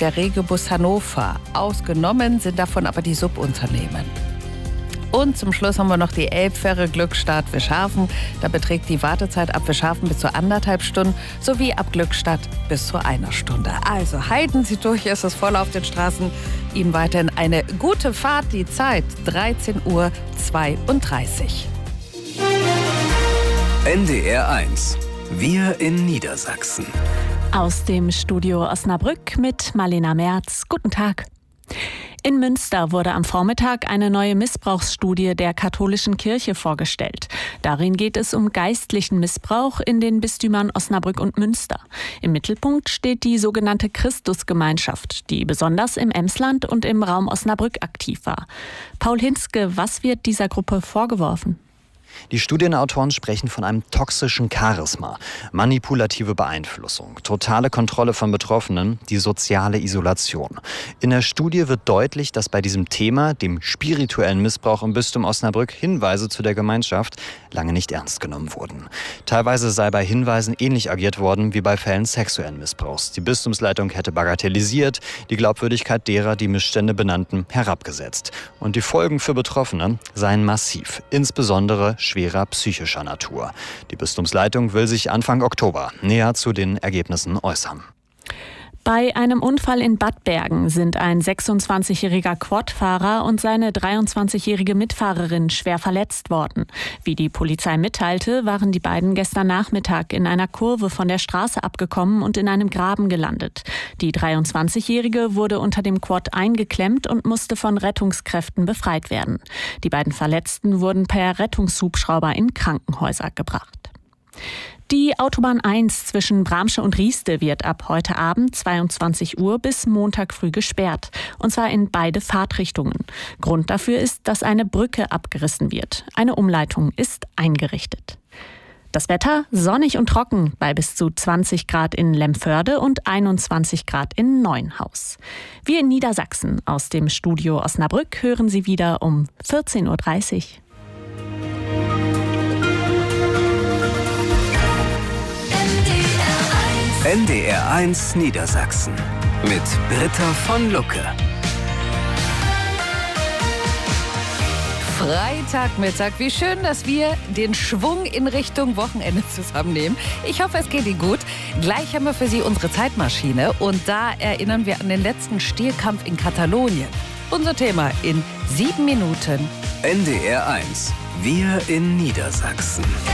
der Regiobus Hannover. Ausgenommen sind davon aber die Subunternehmen. Und zum Schluss haben wir noch die Elbfähre Glückstadt Wischhafen. Da beträgt die Wartezeit ab Wischhafen bis zu 1,5 Stunden, sowie ab Glückstadt bis zu 1 Stunde. Also halten Sie durch, es ist voll auf den Straßen. Ihnen weiterhin eine gute Fahrt. Die Zeit 13:32 Uhr. NDR 1. Wir in Niedersachsen. Aus dem Studio Osnabrück mit Marlena Merz. Guten Tag. In Münster wurde am Vormittag eine neue Missbrauchsstudie der katholischen Kirche vorgestellt. Darin geht es um geistlichen Missbrauch in den Bistümern Osnabrück und Münster. Im Mittelpunkt steht die sogenannte Christusgemeinschaft, die besonders im Emsland und im Raum Osnabrück aktiv war. Paul Hinzke, was wird dieser Gruppe vorgeworfen? Die Studienautoren sprechen von einem toxischen Charisma, manipulative Beeinflussung, totale Kontrolle von Betroffenen, die soziale Isolation. In der Studie wird deutlich, dass bei diesem Thema, dem spirituellen Missbrauch im Bistum Osnabrück, Hinweise zu der Gemeinschaft lange nicht ernst genommen wurden. Teilweise sei bei Hinweisen ähnlich agiert worden wie bei Fällen sexuellen Missbrauchs. Die Bistumsleitung hätte bagatellisiert, die Glaubwürdigkeit derer, die Missstände benannten, herabgesetzt. Und die Folgen für Betroffene seien massiv, insbesondere schwerer psychischer Natur. Die Bistumsleitung will sich Anfang Oktober näher zu den Ergebnissen äußern. Bei einem Unfall in Bad Bergen sind ein 26-jähriger Quadfahrer und seine 23-jährige Mitfahrerin schwer verletzt worden. Wie die Polizei mitteilte, waren die beiden gestern Nachmittag in einer Kurve von der Straße abgekommen und in einem Graben gelandet. Die 23-jährige wurde unter dem Quad eingeklemmt und musste von Rettungskräften befreit werden. Die beiden Verletzten wurden per Rettungshubschrauber in Krankenhäuser gebracht. Die Autobahn 1 zwischen Bramsche und Rieste wird ab heute Abend 22 Uhr bis Montag früh gesperrt. Und zwar in beide Fahrtrichtungen. Grund dafür ist, dass eine Brücke abgerissen wird. Eine Umleitung ist eingerichtet. Das Wetter sonnig und trocken bei bis zu 20 Grad in Lemförde und 21 Grad in Neuenhaus. Wir in Niedersachsen aus dem Studio Osnabrück hören Sie wieder um 14:30 Uhr. NDR 1 Niedersachsen mit Britta von Lucke. Freitagmittag. Wie schön, dass wir den Schwung in Richtung Wochenende zusammennehmen. Ich hoffe, es geht Ihnen gut. Gleich haben wir für Sie unsere Zeitmaschine und da erinnern wir an den letzten Stierkampf in Katalonien. Unser Thema in 7 Minuten. NDR 1. Wir in Niedersachsen.